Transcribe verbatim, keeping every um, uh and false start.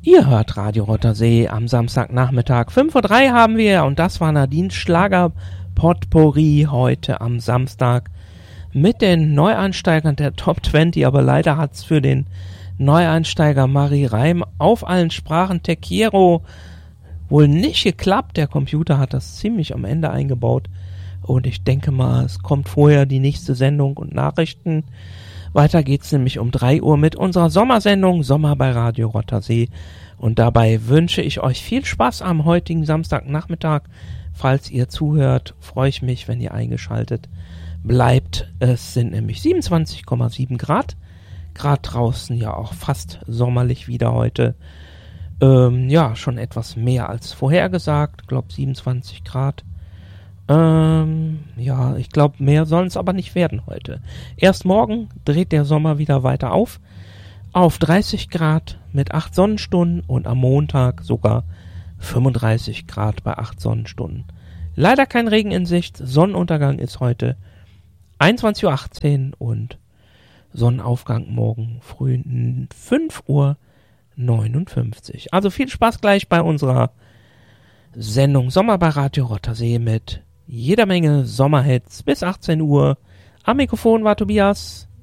Ihr hört Radio Rottersee am Samstagnachmittag. fünf Uhr drei haben wir und das war Nadines Schlager Potpourri heute am Samstag mit den Neueinsteigern der Top zwanzig, aber leider hat's für den Neueinsteiger Marie Reim auf allen Sprachen Tequiero wohl nicht geklappt. Der Computer hat das ziemlich am Ende eingebaut und ich denke mal, es kommt vorher die nächste Sendung und Nachrichten. Weiter geht's nämlich um drei Uhr mit unserer Sommersendung Sommer bei Radio Rottersee. Und dabei wünsche ich euch viel Spaß am heutigen Samstagnachmittag. Falls ihr zuhört, freue ich mich, wenn ihr eingeschaltet bleibt. Es sind nämlich siebenundzwanzig Komma sieben Grad. Grad draußen, ja auch fast sommerlich wieder heute. Ähm, ja, schon etwas mehr als vorhergesagt. Glaub siebenundzwanzig Grad. Ähm, ja, ich glaube, mehr sollen es aber nicht werden heute. Erst morgen dreht der Sommer wieder weiter auf, auf dreißig Grad mit acht Sonnenstunden und am Montag sogar fünfunddreißig Grad bei acht Sonnenstunden. Leider kein Regen in Sicht, Sonnenuntergang ist heute einundzwanzig Uhr achtzehn und Sonnenaufgang morgen früh fünf Uhr neunundfünfzig. Also viel Spaß gleich bei unserer Sendung Sommer bei Radio Rottersee mit jeder Menge Sommerhits bis achtzehn Uhr. Am Mikrofon war Tobias.